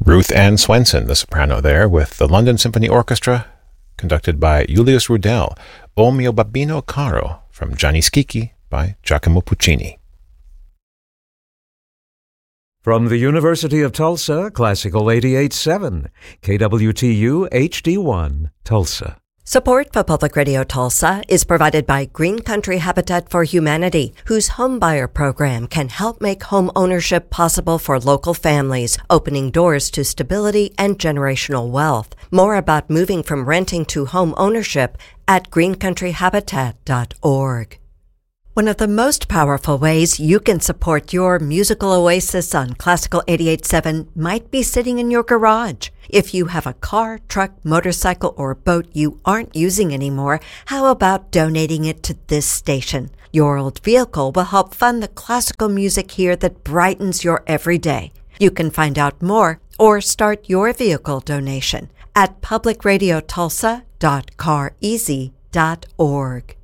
Ruth Ann Swenson, the soprano there, with the London Symphony Orchestra, conducted by Julius Rudel, O mio babbino caro, from Gianni Schicchi by Giacomo Puccini. From the University of Tulsa, Classical 88.7, KWTU HD1, Tulsa. Support for Public Radio Tulsa is provided by Green Country Habitat for Humanity, whose homebuyer program can help make home ownership possible for local families, opening doors to stability and generational wealth. More about moving from renting to home ownership at greencountryhabitat.org. One of the most powerful ways you can support your musical oasis on Classical 88.7 might be sitting in your garage. If you have a car, truck, motorcycle, or boat you aren't using anymore, how about donating it to this station? Your old vehicle will help fund the classical music here that brightens your everyday. You can find out more or start your vehicle donation at publicradiotulsa.careasy.org.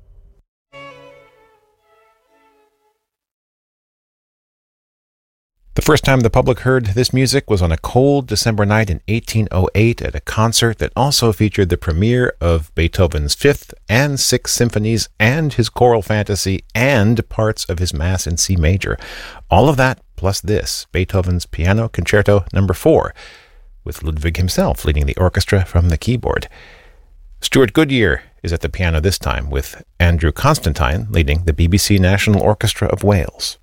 The first time the public heard this music was on a cold December night in 1808 at a concert that also featured the premiere of Beethoven's Fifth and Sixth Symphonies and his choral fantasy and parts of his Mass in C major. All of that plus this, Beethoven's Piano Concerto No. 4, with Ludwig himself leading the orchestra from the keyboard. Stuart Goodyear is at the piano this time, with Andrew Constantine leading the BBC National Orchestra of Wales.